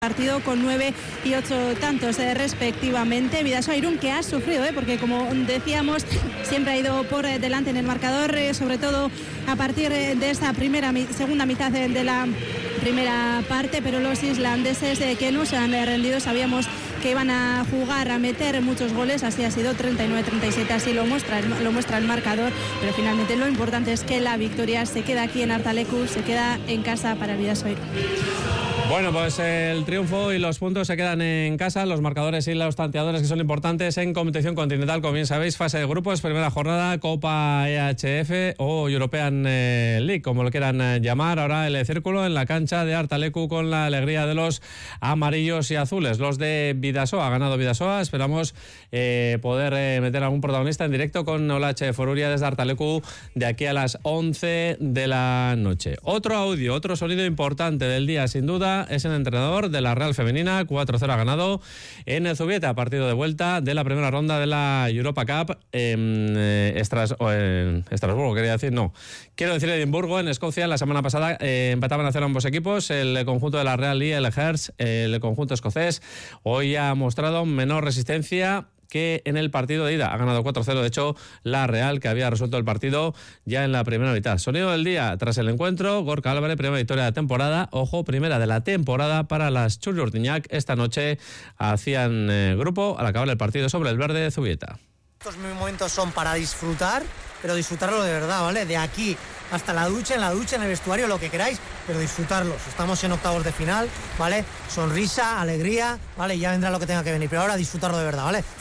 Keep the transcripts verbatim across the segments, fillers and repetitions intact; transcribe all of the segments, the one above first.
partido con nueve y ocho tantos eh, respectivamente. Bidasoa Irún, que ha sufrido, eh, porque como decíamos, siempre ha ido por eh, delante en el marcador, eh, sobre todo a partir eh, de esta primera segunda mitad eh, de la primera parte, pero los islandeses eh, que no se han eh, rendido, sabíamos que iban a jugar, a meter muchos goles, así ha sido treinta y nueve a treinta y siete, así lo muestra, el, lo muestra el marcador, pero finalmente lo importante es que la victoria se queda aquí en Hartaleku, se queda en casa para el Bidasoa Irún. Bueno, pues el triunfo y los puntos se quedan en casa, los marcadores y los tanteadores que son importantes en competición continental, como bien sabéis, fase de grupos, primera jornada, Copa E H F o European League, como lo quieran llamar. Ahora el círculo en la cancha de Hartaleku con la alegría de los amarillos y azules, los de Bidasoa. Ha ganado Bidasoa, esperamos eh, poder eh, meter a algún protagonista en directo con Olache Foruria desde Hartaleku de aquí a las once de la noche. Otro audio, otro sonido importante del día, sin duda, es el entrenador de la Real Femenina. Cuatro cero ha ganado en el Zubieta, partido de vuelta de la primera ronda de la Europa Cup en, eh, Estras, o en Estrasburgo, quería decir, no. Quiero decir Edimburgo, en Escocia. La semana pasada eh, empataban a cero ambos equipos, el conjunto de la Real y el Hearts, el conjunto escocés. Hoy ha mostrado menor resistencia que en el partido de ida. Ha ganado cuatro cero, de hecho, la Real, que había resuelto el partido ya en la primera mitad. Sonido del día tras el encuentro, Gorka Álvarez, primera victoria de la temporada. Ojo, primera de la temporada para las Churri Urdiñac. Esta noche hacían eh, grupo al acabar el partido sobre el verde de Zubieta. Estos momentos son para disfrutar, pero disfrutarlo de verdad, ¿vale? De aquí hasta la ducha, en la ducha, en el vestuario, lo que queráis, pero disfrutarlos. Estamos en octavos de final, ¿vale? Sonrisa, alegría, ¿vale? Ya vendrá lo que tenga que venir, pero ahora disfrutarlo de verdad, ¿vale?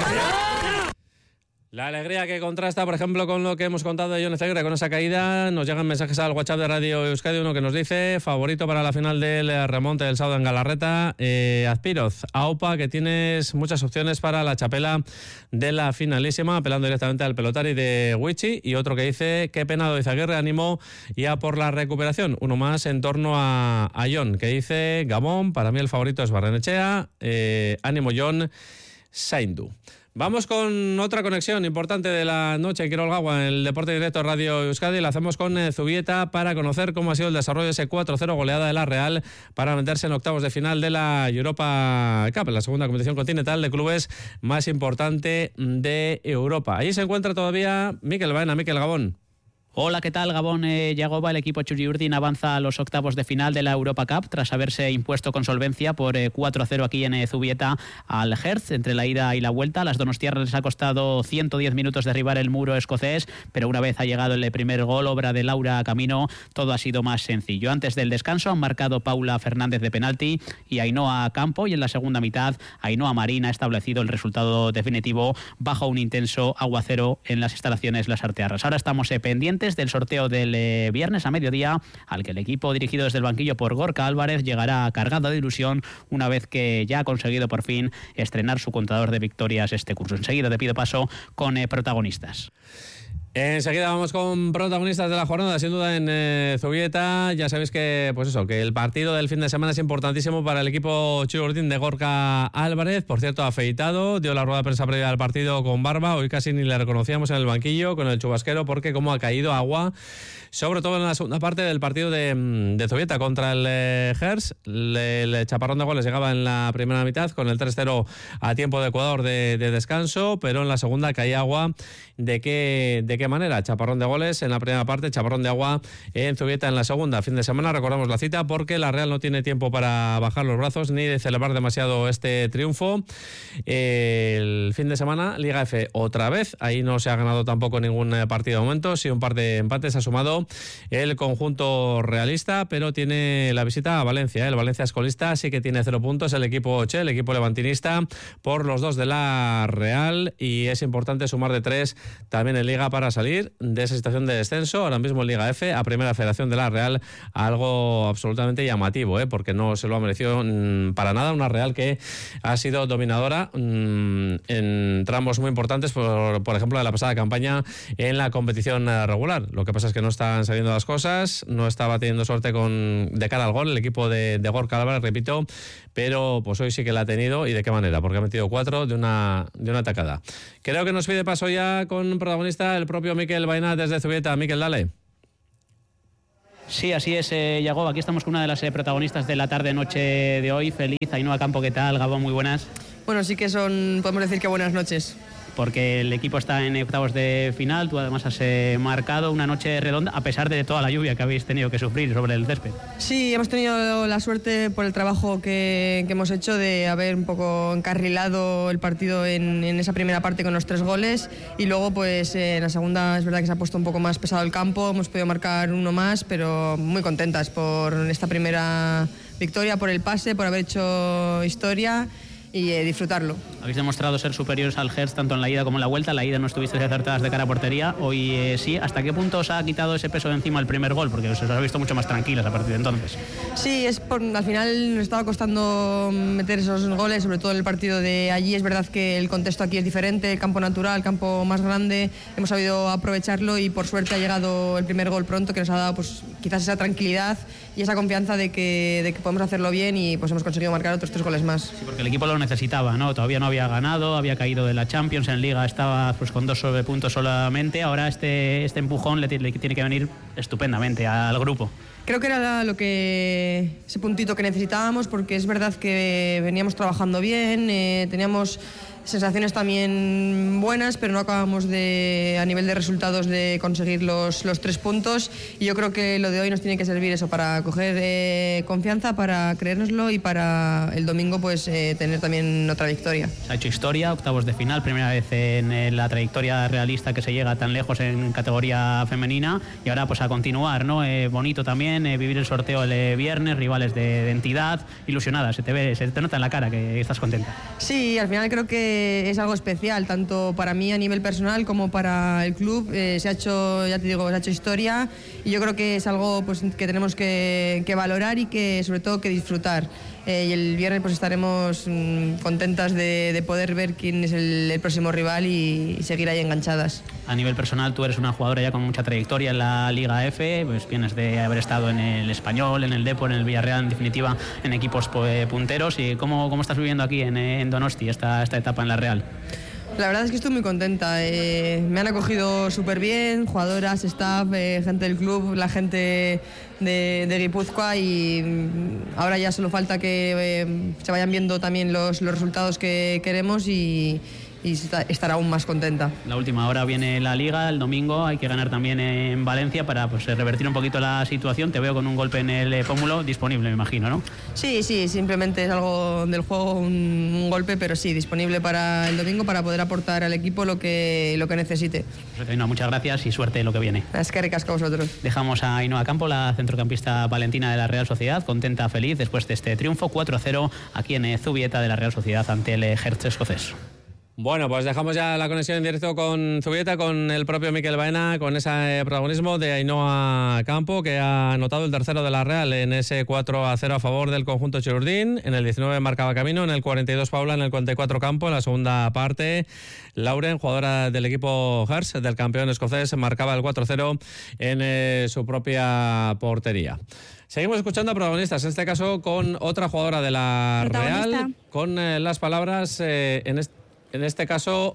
La alegría que contrasta, por ejemplo, con lo que hemos contado de Jon Ceguera, con esa caída. Nos llegan mensajes al WhatsApp de Radio Euskadi, uno que nos dice: favorito para la final del remonte del sábado en Galarreta, eh, Azpiroz, AUPA, que tienes muchas opciones para la chapela de la finalísima, apelando directamente al pelotari de Wichi. Y otro que dice: qué pena de Izaguirre, ánimo ya por la recuperación. Uno más en torno a, a Jon, que dice: Gabón, para mí el favorito es Barrenechea, eh, ánimo Jon, Saindu. Vamos con otra conexión importante de la noche en Quirolgaua, en el Deporte Directo Radio Euskadi. La hacemos con eh, Zubieta para conocer cómo ha sido el desarrollo de ese cuatro cero goleada de la Real para meterse en octavos de final de la Europa Cup, la segunda competición continental de clubes más importante de Europa. Allí se encuentra todavía Mikel Baena. Mikel, Gabón. Hola, ¿qué tal? Gabón eh, Yagoba, el equipo Txuri Urdin avanza a los octavos de final de la Europa Cup tras haberse impuesto con solvencia por eh, cuatro cero aquí en eh, Zubieta al Hertz entre la ida y la vuelta. A las donostiarras les ha costado ciento diez minutos derribar el muro escocés, pero una vez ha llegado el primer gol, obra de Laura Camino, todo ha sido más sencillo. Antes del descanso han marcado Paula Fernández de penalti y Ainhoa Campo, y en la segunda mitad Ainhoa Marín ha establecido el resultado definitivo bajo un intenso aguacero en las instalaciones Las Artearras. Ahora estamos eh, pendientes del sorteo del eh, viernes a mediodía, al que el equipo dirigido desde el banquillo por Gorka Álvarez llegará cargado de ilusión una vez que ya ha conseguido por fin estrenar su contador de victorias este curso. Enseguida te pido paso con eh, protagonistas. Enseguida vamos con protagonistas de la jornada, sin duda en eh, Zubieta. Ya sabéis que, pues eso, que el partido del fin de semana es importantísimo para el equipo Txuri Urdin de Gorka Álvarez. Por cierto, afeitado, dio la rueda de prensa previa al partido con barba. Hoy casi ni le reconocíamos en el banquillo con el chubasquero, porque como ha caído agua, sobre todo en la segunda parte del partido de, de Zubieta contra el eh, Hertz. El, el chaparrón de goles llegaba en la primera mitad con el tres cero a tiempo de Ecuador de, de descanso, pero en la segunda caía agua. ¿De qué, de qué manera? Chaparrón de goles en la primera parte, chaparrón de agua en Zubieta en la segunda. Fin de semana, recordamos la cita, porque la Real no tiene tiempo para bajar los brazos ni de celebrar demasiado este triunfo. El fin de semana, Liga F otra vez. Ahí no se ha ganado tampoco ningún partido de momento. Sí, un par de empates ha sumado el conjunto realista, pero tiene la visita a Valencia. El Valencia escolista sí que tiene cero puntos. El equipo Che, el equipo levantinista, por los dos de la Real. Y es importante sumar de tres también en Liga para salir de esa situación de descenso. Ahora mismo en Liga F, a Primera Federación de la Real, algo absolutamente llamativo, ¿eh? porque no se lo ha merecido mmm, para nada. Una Real que ha sido dominadora mmm, en tramos muy importantes, por, por ejemplo, de la pasada campaña en la competición regular. Lo que pasa es que no están saliendo las cosas, no estaba teniendo suerte con de cara al gol el equipo de, de Gorka Álvarez, repito, pero pues hoy sí que la ha tenido, y de qué manera, porque ha metido cuatro de una, de una tacada. Creo que nos pide paso ya con protagonista el propio Mikel Baena desde Zubieta. Mikel, dale. Sí, así es, eh, Yago. Aquí estamos con una de las eh, protagonistas de la tarde-noche de hoy. Feliz, Ainhoa Campo, ¿qué tal? Gabón, muy buenas. Bueno, sí que son, podemos decir que buenas noches. Porque el equipo está en octavos de final, tú además has eh, marcado una noche redonda a pesar de toda la lluvia que habéis tenido que sufrir sobre el césped. Sí, hemos tenido la suerte por el trabajo que, que hemos hecho de haber un poco encarrilado el partido en, en esa primera parte con los tres goles y luego pues eh, en la segunda es verdad que se ha puesto un poco más pesado el campo, hemos podido marcar uno más, pero muy contentas por esta primera victoria, por el pase, por haber hecho historia y eh, disfrutarlo. Habéis demostrado ser superiores al Hertz tanto en la ida como en la vuelta. La ida no estuvisteis acertadas de cara a portería, hoy eh, sí. ¿Hasta qué punto os ha quitado ese peso de encima el primer gol? Porque os habéis visto mucho más tranquilas a partir de entonces. Sí, es por, al final nos estaba costando meter esos goles, sobre todo en el partido de allí. Es verdad que el contexto aquí es diferente, el campo natural, el campo más grande, hemos sabido aprovecharlo y por suerte ha llegado el primer gol pronto, que nos ha dado pues quizás esa tranquilidad y esa confianza de que, de que podemos hacerlo bien y pues hemos conseguido marcar otros tres goles más. Sí, porque el equipo lo necesitaba, ¿no? Todavía no había ganado, había caído de la Champions, en Liga estaba pues con dos puntos solamente. Ahora este, este empujón le, le tiene que venir estupendamente al grupo. Creo que era lo que ese puntito que necesitábamos, porque es verdad que veníamos trabajando bien, eh, teníamos sensaciones también buenas, pero no acabamos de, a nivel de resultados, de conseguir los, los tres puntos y yo creo que lo de hoy nos tiene que servir eso para coger eh, confianza, para creérnoslo y para el domingo pues eh, tener también otra victoria. Se ha hecho historia, octavos de final, primera vez en la trayectoria realista que se llega tan lejos en categoría femenina y ahora pues a continuar, ¿no? Eh, bonito también eh, vivir el sorteo el eh, viernes, rivales de, de entidad, ilusionada, se te ve, se te nota en la cara que estás contenta. Sí, al final creo que es algo especial, tanto para mí a nivel personal como para el club. Eh, se ha hecho, ya te digo, se ha hecho historia y yo creo que es algo pues, que tenemos que, que valorar y que sobre todo que disfrutar. Eh, y el viernes pues estaremos mmm, contentas de, de poder ver quién es el, el próximo rival y, y seguir ahí enganchadas. A nivel personal, tú eres una jugadora ya con mucha trayectoria en la Liga F, pues vienes de haber estado en el Español, en el Depor, en el Villarreal, en definitiva en equipos pues, punteros. ¿Y cómo, cómo estás viviendo aquí en, en Donosti esta, esta etapa en la Real? La verdad es que estoy muy contenta, eh, me han acogido súper bien, jugadoras, staff, eh, gente del club, la gente de, de Guipúzcoa y ahora ya solo falta que eh, se vayan viendo también los, los resultados que queremos y, y estar aún más contenta. La última hora viene la Liga, el domingo hay que ganar también en Valencia para pues, revertir un poquito la situación. Te veo con un golpe en el pómulo disponible, me imagino, ¿no? Sí, sí, simplemente es algo del juego, un, un golpe, pero sí, disponible para el domingo para poder aportar al equipo lo que, lo que necesite. Pues, no, muchas gracias y suerte en lo que viene. Es que ricasco a vosotros. Dejamos a Ainhoa Campo, la centrocampista valentina de la Real Sociedad, contenta, feliz después de este triunfo cuatro a cero aquí en Zubieta de la Real Sociedad ante el Hertz escocés. Bueno, pues dejamos ya la conexión en directo con Zubieta, con el propio Mikel Baena, con ese protagonismo de Ainhoa Campo, que ha anotado el tercero de la Real en ese cuatro a cero a favor del conjunto Chirurdín. En el diecinueve marcaba Camino, en el cuarenta y dos Paula, en el cuarenta y cuatro Campo. En la segunda parte, Lauren, jugadora del equipo Hertz, del campeón escocés, marcaba el cuatro a cero en eh, su propia portería. Seguimos escuchando a protagonistas, en este caso con otra jugadora de la Real, con eh, las palabras eh, en este En este caso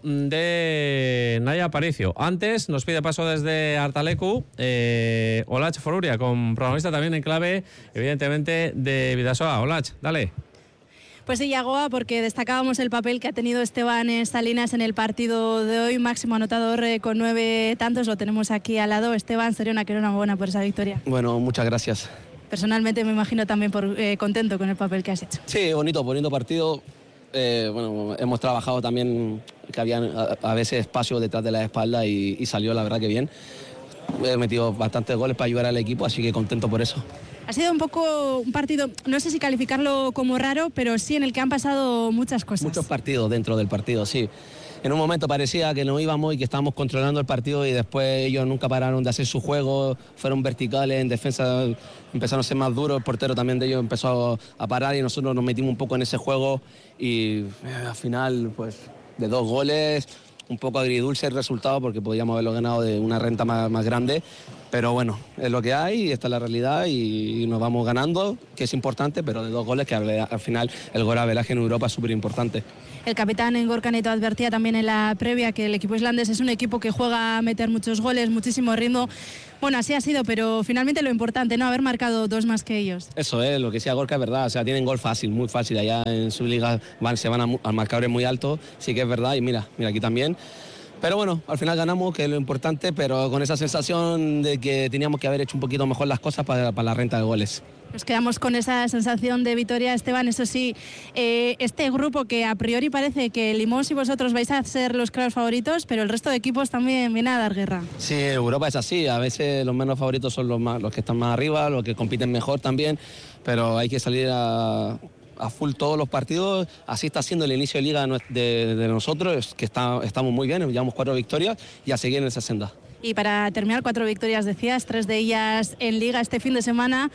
de Naya Aparicio. Antes nos pide paso desde Artalecu eh, Olach Foruria, con protagonista también en clave, evidentemente, de Bidasoa. Olach, dale. Pues sí, Yagoa, porque destacábamos el papel que ha tenido Esteban Salinas en el partido de hoy, máximo anotador eh, con nueve tantos, lo tenemos aquí al lado. Esteban, sería una enhorabuena por esa victoria. Bueno, muchas gracias. Personalmente me imagino también por eh, contento con el papel que has hecho. Sí, bonito, bonito partido. Eh, bueno, hemos trabajado también, que había a, a veces espacio detrás de la espalda y, y salió la verdad que bien. He metido bastantes goles para ayudar al equipo, así que contento por eso. Ha sido un poco un partido, no sé si calificarlo como raro, pero sí en el que han pasado muchas cosas. Muchos partidos dentro del partido, sí. En un momento parecía que no íbamos y que estábamos controlando el partido y después ellos nunca pararon de hacer su juego, fueron verticales, en defensa empezaron a ser más duros, el portero también de ellos empezó a parar y nosotros nos metimos un poco en ese juego y eh, al final pues de dos goles, un poco agridulce el resultado porque podíamos haberlo ganado de una renta más, más grande, pero bueno, es lo que hay, esta es la realidad y nos vamos ganando, que es importante, pero de dos goles que al final el gol averaje en Europa es súper importante. El capitán Gorka Neto advertía también en la previa que el equipo islandés es un equipo que juega a meter muchos goles, muchísimo ritmo. Bueno, así ha sido, pero finalmente lo importante, ¿no? Haber marcado dos más que ellos. Eso es, lo que decía Gorka es verdad, o sea, tienen gol fácil, muy fácil, allá en su liga van, se van a, a marcadores muy altos, sí que es verdad, y mira, mira aquí también. Pero bueno, al final ganamos, que es lo importante, pero con esa sensación de que teníamos que haber hecho un poquito mejor las cosas para, para la renta de goles. Nos quedamos con esa sensación de victoria, Esteban. Eso sí, eh, este grupo que a priori parece que Limós y vosotros vais a ser los claros favoritos, pero el resto de equipos también viene a dar guerra. Sí, Europa es así, a veces los menos favoritos son los, más, los que están más arriba, los que compiten mejor también, pero hay que salir a... a full todos los partidos, así está siendo el inicio de liga de, de nosotros, que está, estamos muy bien, llevamos cuatro victorias y a seguir en esa senda. Y para terminar, cuatro victorias decías, tres de ellas en liga este fin de semana.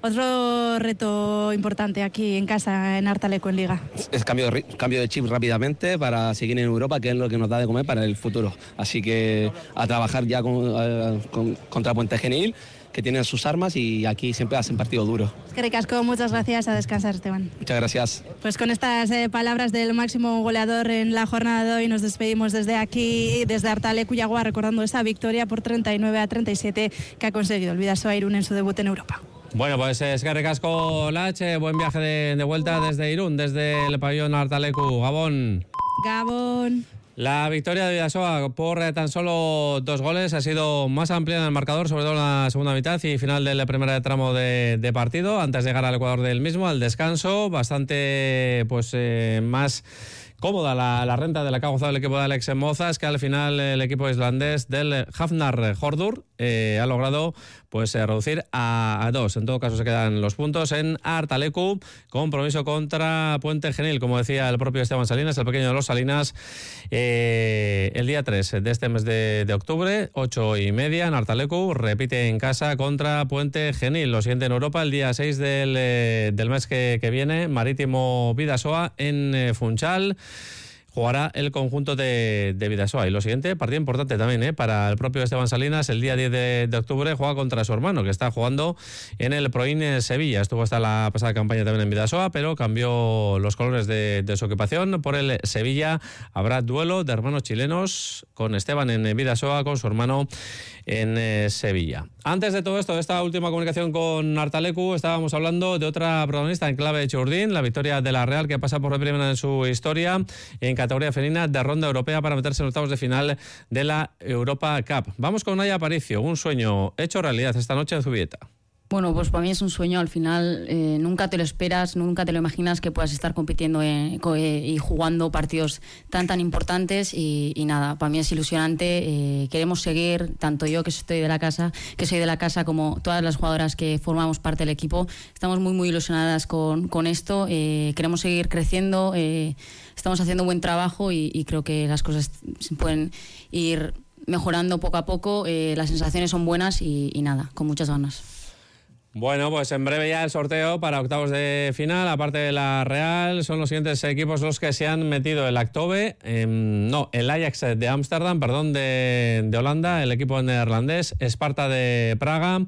Otro reto importante aquí en casa, en Hartaleco, en liga. Es cambio de, cambio de chip rápidamente para seguir en Europa, que es lo que nos da de comer para el futuro. Así que a trabajar ya con, a, con, contra Puente Genil, que tienen sus armas y aquí siempre hacen partido duro. Es que ricasco, muchas gracias, a descansar, Esteban. Muchas gracias. Pues con estas eh, palabras del máximo goleador en la jornada de hoy nos despedimos desde aquí, desde Hartaleco Yaguá, recordando esa victoria por treinta y nueve a treinta y siete que ha conseguido el Bidasoa Irún en su debut en Europa. Bueno, pues es que ricasco, Lach, buen viaje de, de vuelta desde Irún, desde el pabellón Hartaleco, Gabón. Gabón. La victoria de Bidasoa por tan solo dos goles ha sido más amplia en el marcador, sobre todo en la segunda mitad y final del primer tramo de, de partido, antes de llegar al Ecuador del mismo, al descanso, bastante pues eh, más cómoda la, la renta de la que ha gozado el equipo de Alex Mozas, que al final el equipo islandés del Hafnar Hordur eh, ha logrado pues eh, reducir a, a dos. En todo caso se quedan los puntos en Hartaleco, compromiso contra Puente Genil, como decía el propio Esteban Salinas, el pequeño de los Salinas, eh, el día tres de este mes de, de octubre, ocho y media en Hartaleco, repite en casa contra Puente Genil. Lo siguiente en Europa, el día seis del, eh, del mes que, que viene, Marítimo Bidasoa en eh, Funchal. Jugará el conjunto de, de Bidasoa. Y lo siguiente, partido importante también ¿eh? para el propio Esteban Salinas, el día diez de, de octubre juega contra su hermano, que está jugando en el Proin Sevilla. Estuvo hasta la pasada campaña también en Bidasoa, pero cambió los colores de, de su equipación por el Sevilla. Habrá duelo de hermanos chilenos, con Esteban en Bidasoa, con su hermano en eh, Sevilla. Antes de todo esto, de esta última comunicación con Hartaleco, estábamos hablando de otra protagonista en clave de Churdín, la victoria de la Real, que pasa por primera en su historia en categoría femenina de ronda europea para meterse en octavos de final de la Europa Cup. Vamos con Naya Aparicio, un sueño hecho realidad esta noche en Zubieta. Bueno, pues para mí es un sueño, al final eh, nunca te lo esperas, nunca te lo imaginas que puedas estar compitiendo eh, eh, y jugando partidos tan tan importantes y, y nada, para mí es ilusionante, eh, queremos seguir, tanto yo que estoy de la casa, que soy de la casa, como todas las jugadoras que formamos parte del equipo, estamos muy muy ilusionadas con, con esto, eh, queremos seguir creciendo, eh, estamos haciendo buen trabajo y, y creo que las cosas se pueden ir mejorando poco a poco, eh, las sensaciones son buenas y, y nada, con muchas ganas. Bueno, pues en breve ya el sorteo para octavos de final, aparte de la Real, son los siguientes equipos los que se han metido: el Actove, eh, no, el Ajax de Ámsterdam, perdón, de, de Holanda, el equipo neerlandés, Sparta de Praga,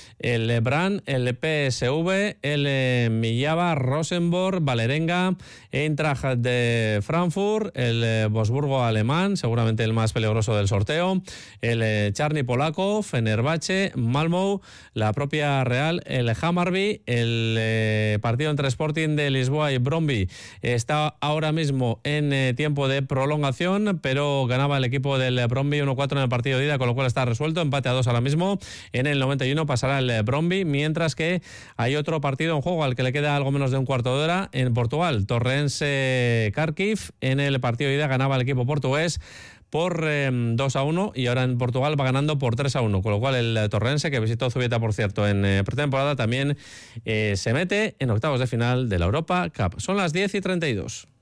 el Brann, el P S V, el Millava, Rosenborg, Valerenga, Eintracht de Frankfurt, el Wolfsburgo alemán, seguramente el más peligroso del sorteo, el Charny polaco, Fenerbahce, Malmö, la propia Real, el Hammarby, el eh, partido entre Sporting de Lisboa y Brøndby está ahora mismo en eh, tiempo de prolongación, pero ganaba el equipo del Brøndby uno cuatro en el partido de ida, con lo cual está resuelto, empate a dos ahora mismo. En el noventa y uno pasará el Brøndby, mientras que hay otro partido en juego al que le queda algo menos de un cuarto de hora en Portugal, Torrense Kharkiv. En el partido de ida ganaba el equipo portugués por eh, dos a uno y ahora en Portugal va ganando por tres a uno, con lo cual el Torrense, que visitó Zubieta por cierto en eh, pretemporada, también eh, se mete en octavos de final de la Europa Cup. Son las diez y treinta y dos.